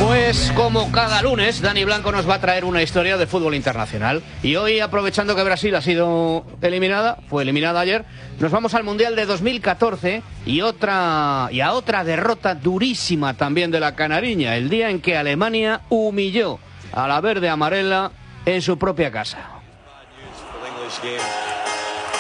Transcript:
Pues como cada lunes, Dani Blanco nos va a traer una historia de fútbol internacional. Y hoy, aprovechando que Brasil ha sido eliminada, fue eliminada ayer, nos vamos al Mundial de 2014 y a otra derrota durísima también de la canariña, el día en que Alemania humilló a la verde amarela en su propia casa.